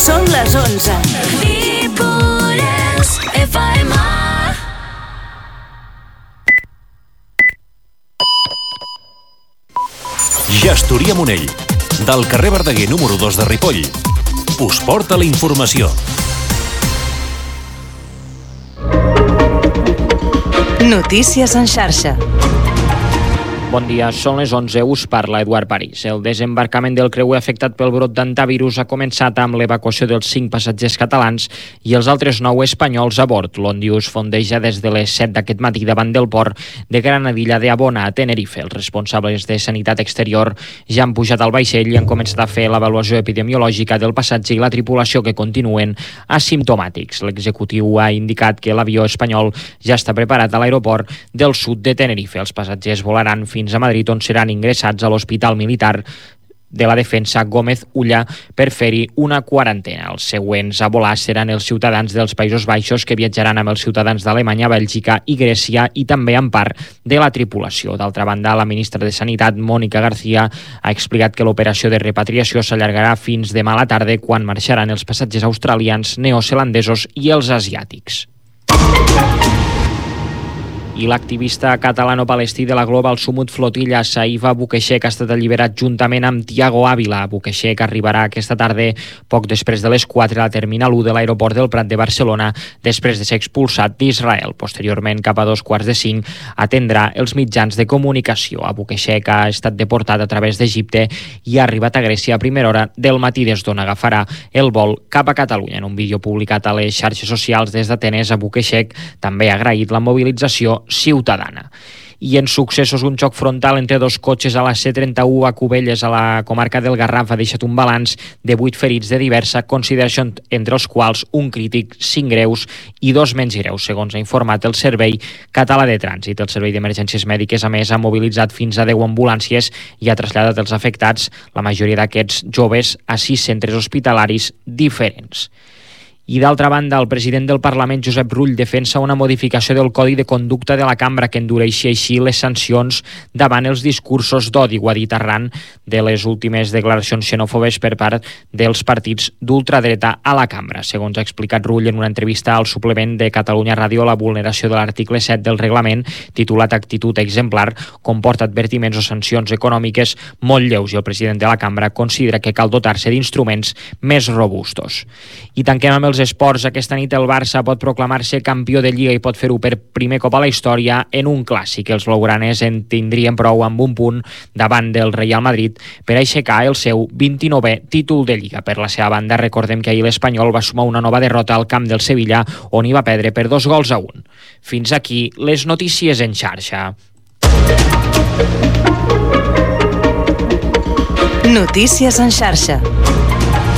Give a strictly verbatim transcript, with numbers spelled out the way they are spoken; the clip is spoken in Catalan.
Són les onze. Ripollès F M. Gestoria Monell, del carrer Verdaguer número dos de Ripoll, us porta la informació. Notícies en xarxa. Bon dia, són les onze, us parla Eduard París. El desembarcament del creuer afectat pel brot d'antivirus ha començat amb l'evacuació dels cinc passatgers catalans i els altres nou espanyols a bord. L'Ondius fondeja des de les set d'aquest matí davant del port de Granadilla de Abona, a Tenerife. Els responsables de Sanitat Exterior ja han pujat al vaixell i han començat a fer l'avaluació epidemiològica del passatge i la tripulació, que continuen asimptomàtics. L'executiu ha indicat que l'avió espanyol ja està preparat a l'aeroport del sud de Tenerife. Els passatgers volaran fins fins a Madrid, on seran ingressats a l'Hospital Militar de la Defensa Gómez Ulla per fer-hi una quarantena. Els següents a volar seran els ciutadans dels Països Baixos, que viatjaran amb els ciutadans d'Alemanya, Bèlgica i Grècia, i també amb part de la tripulació. D'altra banda, la ministra de Sanitat, Mónica García, ha explicat que l'operació de repatriació s'allargarà fins demà a la tarda, quan marxaran els passatgers australians, neozelandesos i els asiàtics. I l'activista catalano-palestí de la Global Sumut Flotilla, Saifa Bukeshek, ha estat alliberat juntament amb Tiago Ávila. Bukeshek arribarà aquesta tarda, poc després de les quatre, a la Terminal u de l'aeroport del Prat de Barcelona, després de ser expulsat d'Israel. Posteriorment, cap a dos quarts de cinc, atendrà els mitjans de comunicació. A Bukeshek ha estat deportat a través d'Egipte i ha arribat a Grècia a primera hora del matí, des d'on agafarà el vol cap a Catalunya. En un vídeo publicat a les xarxes socials des d'Atenes, a Bukeshek també ha agraït la mobilització ciutadana. I en successos, un xoc frontal entre dos cotxes a la C trenta-u a Cubelles, a la comarca del Garraf, ha deixat un balanç de vuit ferits de diversa consideració, entre els quals un crític, cinc greus i dos menys greus, segons ha informat el Servei Català de Trànsit. El Servei d'Emergències Mèdiques, a més, ha mobilitzat fins a deu ambulàncies i ha traslladat els afectats, la majoria d'aquests joves, a sis centres hospitalaris diferents. I d'altra banda, el president del Parlament, Josep Rull, defensa una modificació del Codi de Conducta de la Cambra que endureixi així les sancions davant els discursos d'odi. Ho ha dit arran de les últimes declaracions xenòfobes per part dels partits d'ultradreta a la Cambra. Segons ha explicat Rull en una entrevista al suplement de Catalunya Ràdio, la vulneració de l'article set del reglament, titulat Actitud exemplar, comporta advertiments o sancions econòmiques molt lleus, i el president de la Cambra considera que cal dotar-se d'instruments més robustos. I tanquem amb els esports. Aquesta nit el Barça pot proclamar-se campió de Lliga i pot fer-ho per primer cop a la història en un clàssic. Els blaugranes en tindrien prou amb un punt davant del Real Madrid per aixecar el seu vint-i-novè títol de Lliga. Per la seva banda, recordem que ahir l'Espanyol va sumar una nova derrota al camp del Sevilla, on hi va perdre per dos gols a un. Fins aquí les notícies en xarxa. Notícies en xarxa.